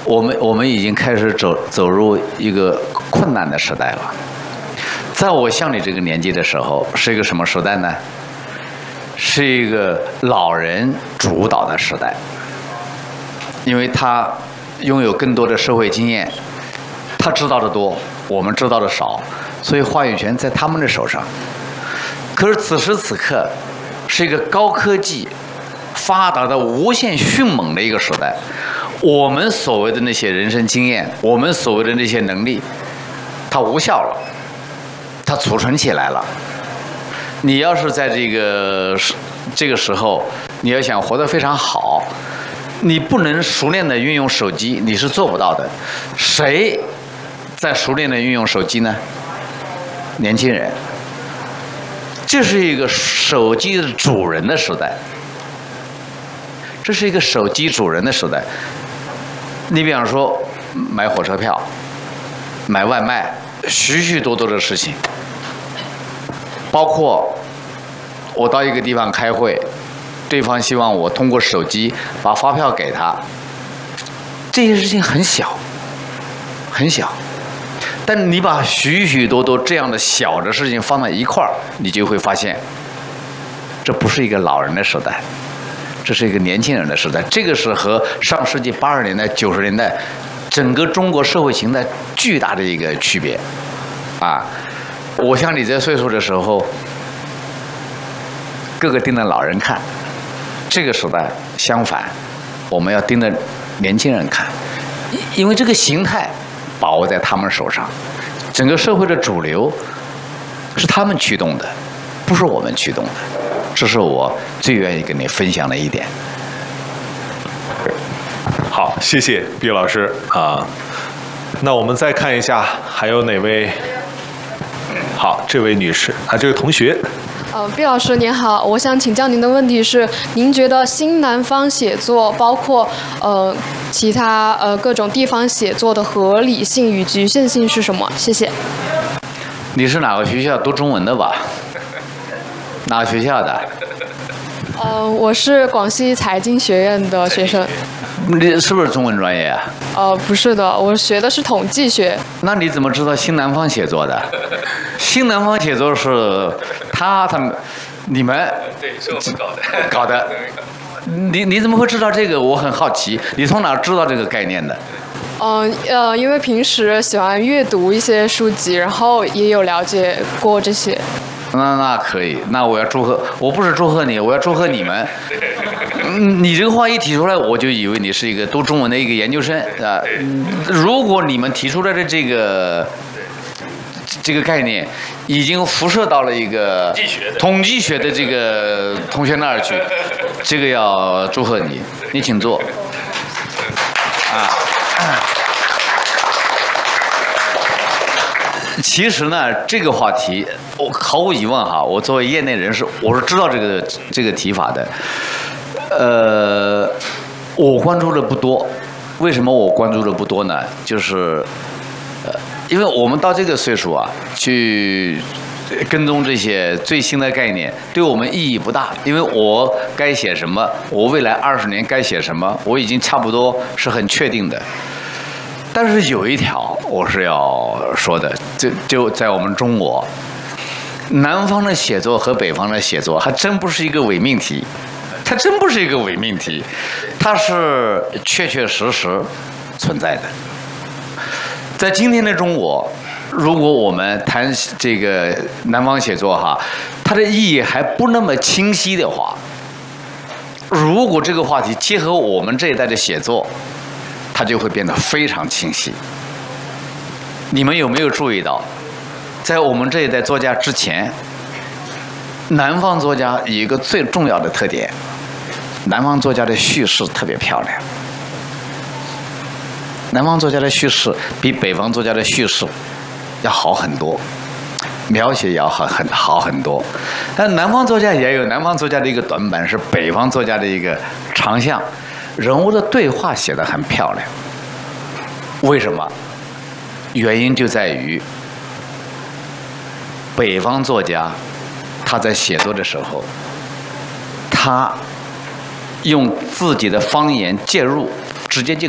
我们已经开始走入一个困难的时代了。在我像你这个年纪的时候，是一个什么时代呢？是一个老人主导的时代，因为他拥有更多的社会经验，他知道的多，我们知道的少，所以话语权在他们的手上。可是此时此刻，是一个高科技发达的无限迅猛的一个时代，我们所谓的那些人生经验，我们所谓的那些能力，它无效了，它储存起来了。你要是在这个时候，你要想活得非常好，你不能熟练的运用手机，你是做不到的。谁在熟练的运用手机呢？年轻人。这是一个手机的主人的时代，这是一个手机主人的时代。你比方说买火车票、买外卖，许许多多的事情，包括我到一个地方开会，对方希望我通过手机把发票给他，这些事情很小，很小。但你把许许多多这样的小的事情放在一块儿，你就会发现，这不是一个老人的时代，这是一个年轻人的时代。这个是和上世纪80年代、90年代整个中国社会形态巨大的一个区别。啊，我像你这岁数的时候，个个盯着老人看，这个时代相反，我们要盯着年轻人看，因为这个形态把握在他们手上，整个社会的主流是他们驱动的，不是我们驱动的。这是我最愿意跟你分享的一点。 好，谢谢毕老师啊。那我们再看一下，还有哪位？好，这位女士啊，这位同学。 毕老师您好，我想请教您的问题是，您觉得新南方写作包括其他各种地方写作的合理性与局限性是什么？谢谢。 你是哪个学校读中文的吧？哪个学校的？ 我是广西财经学院的学生。 你是不是中文专业啊？ 不是的，我学的是统计学。 那你怎么知道新南方写作的？新南方写作是他们你们对，是我们搞的。你怎么会知道这个？我很好奇，你从哪知道这个概念的？ 因为平时喜欢阅读一些书籍，然后也有了解过这些。 那可以，那我要祝贺，我不是祝贺你，我要祝贺你们。你这个话一提出来，我就以为你是一个读中文的一个研究生啊。如果你们提出来的这个概念已经辐射到了一个统计学的这个同学那儿去，这个要祝贺你，你请坐。其实呢，这个话题，我毫无疑问哈，我作为业内人士，我是知道这个提法的。我关注的不多，为什么我关注的不多呢？就是因为我们到这个岁数啊，去跟踪这些最新的概念，对我们意义不大。因为我该写什么，我未来20年该写什么，我已经差不多是很确定的。但是有一条我是要说的，就在我们中国，南方的写作和北方的写作还真不是一个伪命题，它真不是一个伪命题，它是确确实实存在的。在今天的中国，如果我们谈这个南方写作哈，它的意义还不那么清晰的话，如果这个话题结合我们这一代的写作，它就会变得非常清晰。你们有没有注意到，在我们这一代作家之前，南方作家有一个最重要的特点，南方作家的叙事特别漂亮。南方作家的叙事比北方作家的叙事要好很多，描写也要好很多。但南方作家也有南方作家的一个短板，是北方作家的一个长项。人物的对话写得很漂亮，为什么？原因就在于北方作家他在写作的时候，他用自己的方言介入，直接就